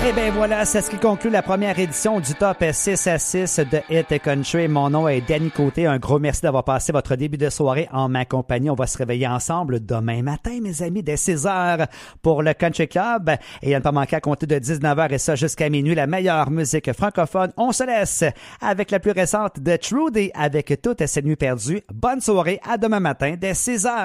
Et bien voilà, c'est ce qui conclut la première édition du Top 6 à 6 de Hit Country. Mon nom est Danny Côté. Un gros merci d'avoir passé votre début de soirée en ma compagnie. On va se réveiller ensemble demain matin, mes amis, dès 6 heures pour le Country Club. Et à ne pas manquer à compter de 19h et ça jusqu'à minuit, la meilleure musique francophone. On se laisse avec la plus récente de Trudy avec Toutes ces nuits perdues. Bonne soirée, à demain matin dès 6 heures.